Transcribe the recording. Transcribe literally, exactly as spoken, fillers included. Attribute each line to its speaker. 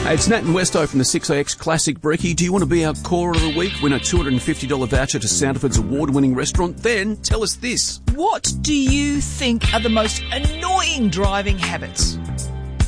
Speaker 1: Hey, it's Nat and Westo from the six A X Classic Brekkie. Do you want to be our Caller of the Week? Win a two hundred fifty dollars voucher to Soundford's award-winning restaurant? Then tell us this.
Speaker 2: What do you think are the most annoying driving habits?